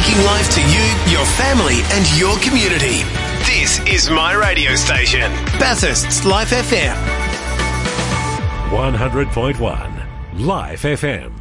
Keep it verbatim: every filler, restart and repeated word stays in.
Speaking life to you, your family and your community. This is my radio station, Bathurst's Life F M. one hundred point one Life F M.